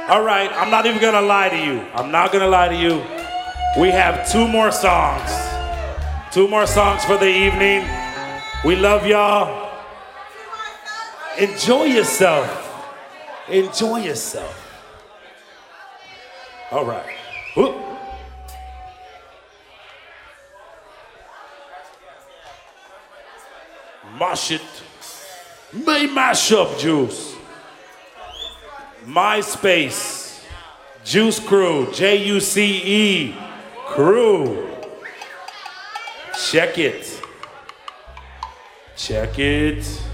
All right, I'm not even gonna lie to you. I'm not gonna lie to you. We have two more songs. Two more songs for the evening. We love y'all. Enjoy yourself. Enjoy yourself. All right. Whoop. Mash it. May mash up, Juice. MySpace. Juice Crew. Juce Crew. Check it. Check it.